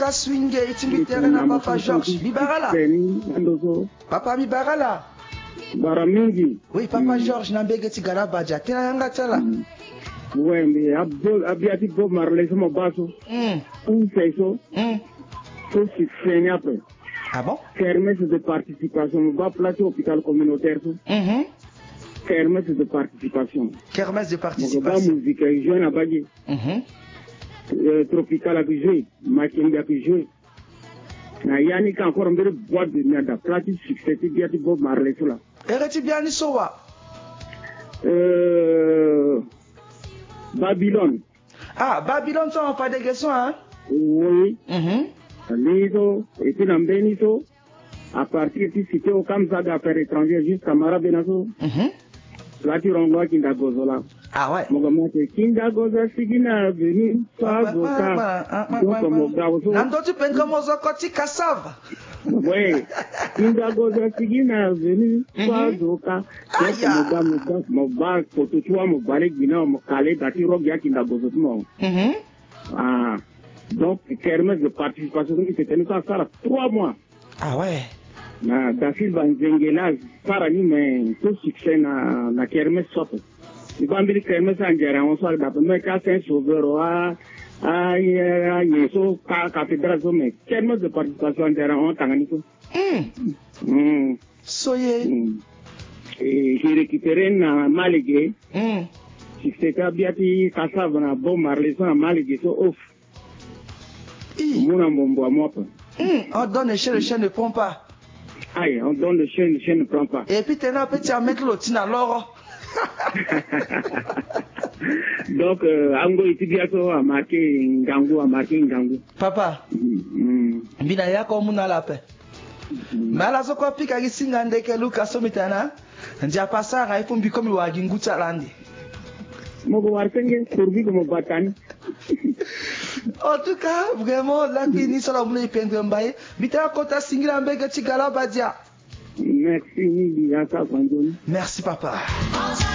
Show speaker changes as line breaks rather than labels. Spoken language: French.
Swingue itimbitere na Papa Georges Mibarala. Papa Mibarala.
Baramingi.
Oui, Papa Georges Nambegeti Garabaja. Tena yanga tala.
Ouais, mais Abiati Bob Marley sama baso. Un seiso. Faut se faire après.
Ah bon?
Kermesse de participation. On va placer hôpital communautaire. Kermesse de participation.
Kermesse de
On va
participation.
musique jeune à Bagé. Tropical à jouer. Machin à jouer. Na yani ka encore mbere boîte de nada placer succès Abiati Bob Marley là.
Ereti bien ni sowa.
Babylone.
Ah, Babylone, ça on fait des questions, hein?
Oui. Lido, et puis l'ambénito, à partir de cité au Kamsa d'affaires étrangères jusqu'à Marabenaso. Là, tu renvoies Kindagozola.
Ah ouais.
Mogamate, Kindagoza, Sigina, venu, Fagoka. Donc, Mogaozo.
Nando, tu penses comme aux okoti cassave?
Oui. Kindagoza, Sigina, venu, Fagoka. Donc, Moga, Pototua, Mobalek, Bina, Mokale, Dati, Rogia, Kindagozo, Ah. Donc, kermesse de participation, c'était tenu ça 3 mois.
Ah ouais.
Dafil Banzengela, Sarani, mais tout succès na kermesse sope. Il va me dire kermesse en guerre, on soit d'abord, mais quand c'est un sauveur, yeso, cathédrale, mais kermesse de participation en guerre, on t'anganiko.
Soyez.
Et j'ai récupéré na Maligué. Si c'était Abiati Kassav, na bon Marleson, à Maligué, so off.
On donne le chien ne prend pas.
Aïe, on donne le chien ne prend pas.
Et puis t'es là, petit à mettre l'autre alors.
Donc, Ango Itibiato a marqué Ngango.
Papa, Binaya comme on a la paix. Mais à la soco pique à Gissingande que Lucas Somitana, and Japasa, I font become Waginguta Landi.
Mogo Wartenge, survie comme Batani.
En tout cas, vraiment, la fini sur la moulée Pengambaye, Bita Kota Singla Mbega Tigala Badia.
Merci,
Merci, papa.